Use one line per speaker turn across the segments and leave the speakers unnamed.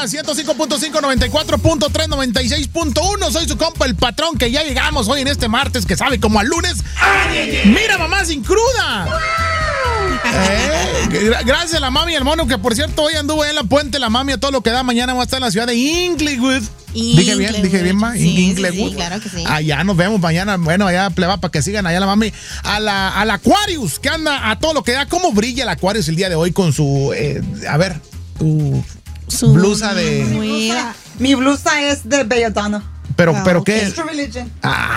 105.5, 94.3, 96.1. Soy su compa, el patrón, que ya llegamos hoy en este martes que sabe como al lunes. ¡Mira, mamá sin cruda! Gracias a la mami y al mono, que por cierto hoy anduvo en la puente la mami a todo lo que da. Mañana va a estar en la ciudad de Inglewood. Dije bien, ma. Inglewood.
Sí, claro que sí.
Allá nos vemos mañana. Bueno, allá pleba para que sigan allá la mami. Al Aquarius, que anda a todo lo que da. ¿Cómo brilla el Aquarius el día de hoy con su su blusa de...
Mi blusa es de Belladonna.
Pero ¿qué es?
True Religion.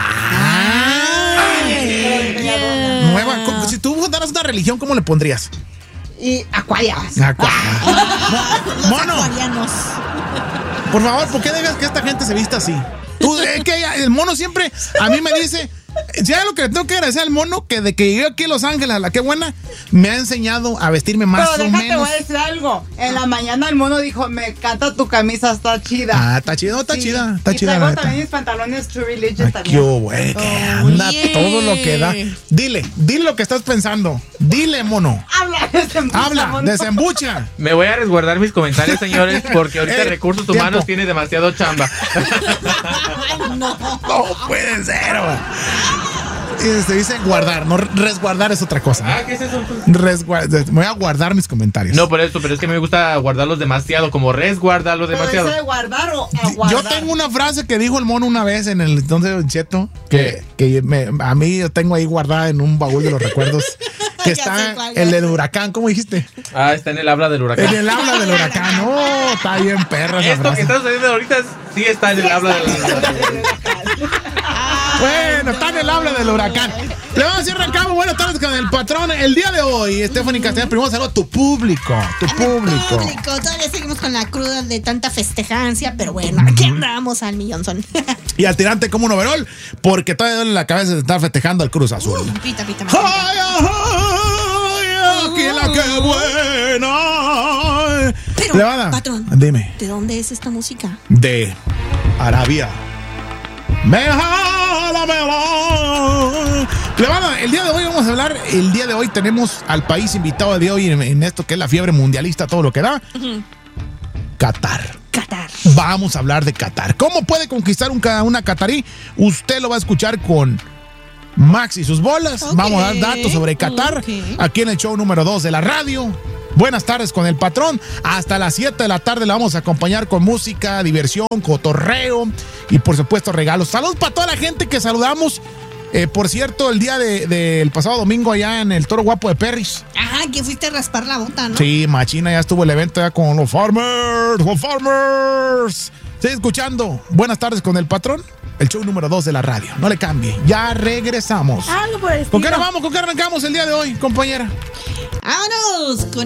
Nueva. Si tú fundaras una religión, ¿cómo le pondrías?
Y Aquarius.
Mono. Por favor, ¿por qué dejas que esta gente se vista así? Que el mono siempre a mí me dice, ya lo que le tengo que agradecer al mono, que de que llegué aquí a Los Ángeles, a la que buena, me ha enseñado a vestirme más
pero
o menos.
Pero déjate, voy a decir algo. En la mañana el mono dijo, me encanta tu camisa, está chida.
Está chida, está chida.
Y traigo también mis pantalones True Religion también.
Qué güey, que anda todo lo que da. Dile lo que estás pensando. Dile, mono. Habla, desembucha.
Me voy a resguardar mis comentarios, señores, porque ahorita Recursos Humanos tiene demasiado chamba.
No puede ser, se dice guardar, no resguardar es otra cosa.
¿Qué es eso?
Me voy a guardar mis comentarios.
No, por eso, pero es que me gusta guardarlos demasiado, como resguardarlos demasiado.
¿Pero de guardar o aguardar?
Yo tengo una frase que dijo el mono una vez en el entonces Cheto, que a mí yo tengo ahí guardada en un baúl de los recuerdos, que está el del huracán, ¿cómo dijiste?
Está en el habla del huracán.
En el habla del huracán, está bien perra esa
Esto
frase.
que está sucediendo ahorita sí está en el habla del huracán.
Bueno, está en el habla del huracán. Le vamos a decir, arrancamos. Buenas tardes con el patrón. El día de hoy, Stephanie Castellano, primero saludo a tu público.
Todavía seguimos con la cruda de tanta festejancia, pero bueno, aquí andamos al millonzón.
Y al tirante como un overall, porque todavía duele la cabeza de estar festejando al Cruz Azul.
Pita.
¡Que la que buena!
Pero,
Levada,
patrón,
dime.
¿De dónde es esta música?
De Arabia. Levada, el día de hoy vamos a hablar. El día de hoy tenemos al país invitado de hoy en esto que es la fiebre mundialista, todo lo que da. Qatar. Vamos a hablar de Qatar. ¿Cómo puede conquistar una catarí? Usted lo va a escuchar con Max y sus bolas. Vamos a dar datos sobre Qatar aquí en el show número 2 de la radio. Buenas tardes con el patrón. Hasta las 7 de la tarde la vamos a acompañar con música, diversión, cotorreo y por supuesto regalos. Saludos para toda la gente que saludamos. Por cierto, el día del pasado domingo allá en el Toro Guapo de Perris.
Ajá, que fuiste a raspar la bota, ¿no?
Sí, machina, ya estuvo el evento ya con los farmers. Sigue escuchando. Buenas tardes con el patrón. El show número 2 de la radio. No le cambie. Ya regresamos.
Algo por el estilo.
¿Con qué nos vamos? ¿Con qué arrancamos el día de hoy, compañera?
¡Vámonos! Con